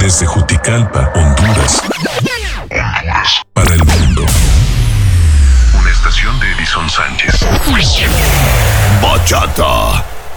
Desde Juticalpa, Honduras. Para el mundo. Una estación de Edison Sánchez. Bachata.